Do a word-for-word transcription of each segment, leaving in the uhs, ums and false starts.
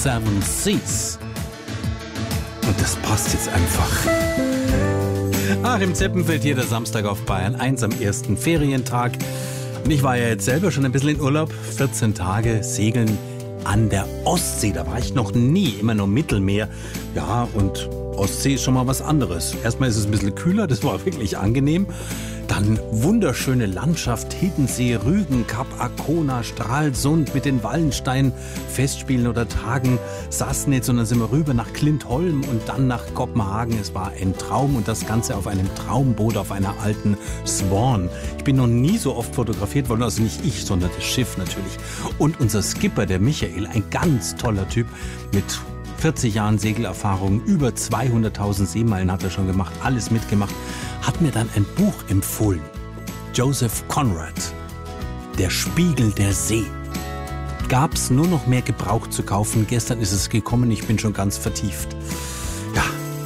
Seven Seas. Und das passt jetzt einfach. Achim Zeppenfeld hier, der Samstag auf Bayern eins am ersten Ferientag. Und ich war ja jetzt selber schon ein bisschen in Urlaub. vierzehn Tage segeln an der Ostsee. Da war ich noch nie, immer nur Mittelmeer. Ja, und Ostsee ist schon mal was anderes. Erstmal ist es ein bisschen kühler, das war wirklich angenehm. Dann wunderschöne Landschaft, Hiddensee, Rügen, Kap Arkona, Stralsund mit den Wallensteinen, Festspielen oder Tagen, Sassnitz, und dann sind wir rüber nach Klintholm und dann nach Kopenhagen. Es war ein Traum und das Ganze auf einem Traumboot, auf einer alten Swan. Ich bin noch nie so oft fotografiert worden, also nicht ich, sondern das Schiff natürlich. Und unser Skipper, der Michael, ein ganz toller Typ mit vierzig Jahren Segelerfahrung, über zweihunderttausend Seemeilen hat er schon gemacht, alles mitgemacht, hat mir dann ein Buch empfohlen. Joseph Conrad, Der Spiegel der See. Gab's nur noch mehr gebraucht zu kaufen. Gestern ist es gekommen, ich bin schon ganz vertieft. Ja,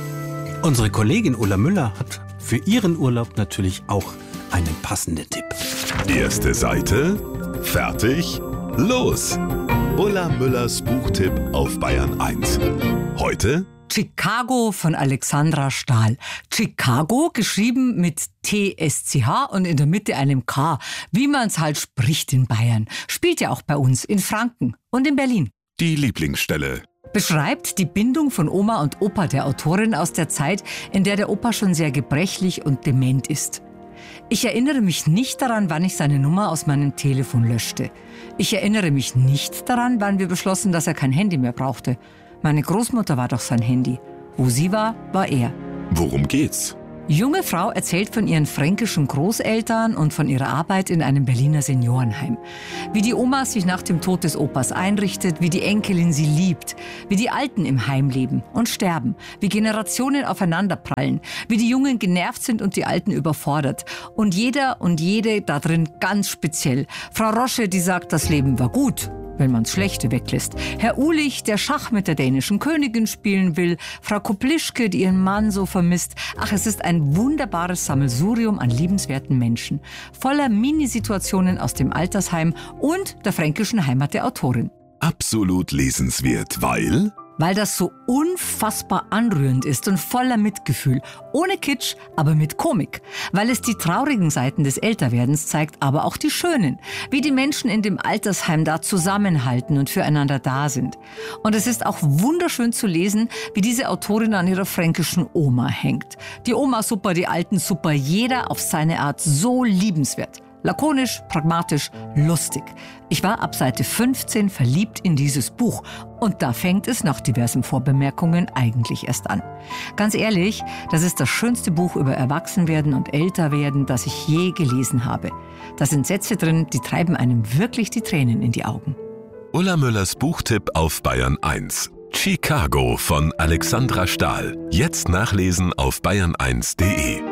unsere Kollegin Ulla Müller hat für ihren Urlaub natürlich auch einen passenden Tipp. Erste Seite, fertig, los! Ulla Müllers Buchtipp auf Bayern eins. Heute Chicago von Alexandra Stahl. Chicago, geschrieben mit T S C H und in der Mitte einem K, wie man es halt spricht in Bayern. Spielt ja auch bei uns in Franken und in Berlin. die Lieblingsstelle. Beschreibt die Bindung von Oma und Opa der Autorin aus der Zeit, in der der Opa schon sehr gebrechlich und dement ist. Ich erinnere mich nicht daran, wann ich seine Nummer aus meinem Telefon löschte. Ich erinnere mich nicht daran, wann wir beschlossen, dass er kein Handy mehr brauchte. Meine Großmutter war doch sein Handy. Wo sie war, war er. Worum geht's? Junge Frau erzählt von ihren fränkischen Großeltern und von ihrer Arbeit in einem Berliner Seniorenheim. Wie die Oma sich nach dem Tod des Opas einrichtet, wie die Enkelin sie liebt, wie die Alten im Heim leben und sterben, wie Generationen aufeinanderprallen, wie die Jungen genervt sind und die Alten überfordert. Und jeder und jede da drin ganz speziell. Frau Rosche, die sagt, das Leben war gut, wenn man's Schlechte weglässt. Herr Ulich, der Schach mit der dänischen Königin spielen will. Frau Kuplischke, die ihren Mann so vermisst. Ach, es ist ein wunderbares Sammelsurium an liebenswerten Menschen. Voller Minisituationen aus dem Altersheim und der fränkischen Heimat der Autorin. Absolut lesenswert, weil... Weil das so unfassbar anrührend ist und voller Mitgefühl. Ohne Kitsch, aber mit Komik. Weil es die traurigen Seiten des Älterwerdens zeigt, aber auch die schönen. Wie die Menschen in dem Altersheim da zusammenhalten und füreinander da sind. Und es ist auch wunderschön zu lesen, wie diese Autorin an ihrer fränkischen Oma hängt. Die Oma super, die Alten super, jeder auf seine Art so liebenswert. Lakonisch, pragmatisch, lustig. Ich war ab Seite fünfzehn verliebt in dieses Buch. Und da fängt es nach diversen Vorbemerkungen eigentlich erst an. Ganz ehrlich, das ist das schönste Buch über Erwachsenwerden und Älterwerden, das ich je gelesen habe. Da sind Sätze drin, die treiben einem wirklich die Tränen in die Augen. Ulla Müllers Buchtipp auf Bayern eins. Chicago von Alexandra Stahl. Jetzt nachlesen auf bayern eins punkt de.